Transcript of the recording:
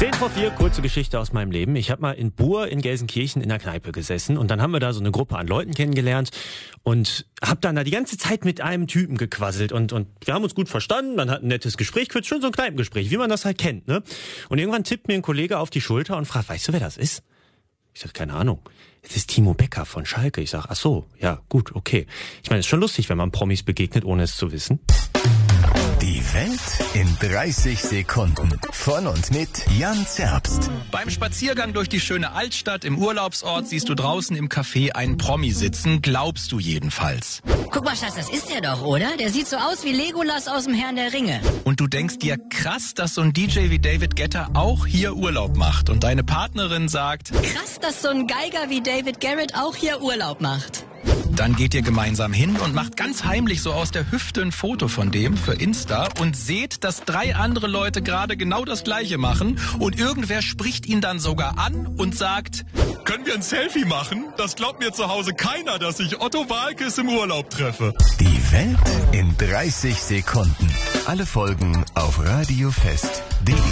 10:04, kurze Geschichte aus meinem Leben. Ich habe mal in Buhr in Gelsenkirchen in der Kneipe gesessen und dann haben wir da so eine Gruppe an Leuten kennengelernt und habe dann da die ganze Zeit mit einem Typen gequasselt und wir haben uns gut verstanden, man hat ein nettes Gespräch, schon so ein Kneipengespräch, wie man das halt kennt, ne? Und irgendwann tippt mir ein Kollege auf die Schulter und fragt, weißt du, wer das ist? Ich sag, keine Ahnung. Es ist Timo Becker von Schalke. Ich sag, ach so, ja, gut, okay. Ich meine, es ist schon lustig, wenn man Promis begegnet, ohne es zu wissen. Die Welt in 30 Sekunden. Von und mit Jan Zerbst. Beim Spaziergang durch die schöne Altstadt im Urlaubsort siehst du draußen im Café einen Promi sitzen, glaubst du jedenfalls. Guck mal, Schatz, das ist der doch, oder? Der sieht so aus wie Legolas aus dem Herrn der Ringe. Und du denkst dir, krass, dass so ein DJ wie David Guetta auch hier Urlaub macht. Und deine Partnerin sagt, Krass, dass so ein Geiger wie David Garrett auch hier Urlaub macht. dann geht ihr gemeinsam hin und macht ganz heimlich so aus der Hüfte ein Foto von dem für Insta und seht, dass 3 andere Leute gerade genau das Gleiche machen und irgendwer spricht ihn dann sogar an und sagt, können wir ein Selfie machen? Das glaubt mir zu Hause keiner, dass ich Otto Waalkes im Urlaub treffe. Die Welt in 30 Sekunden. Alle Folgen auf radiofest.de.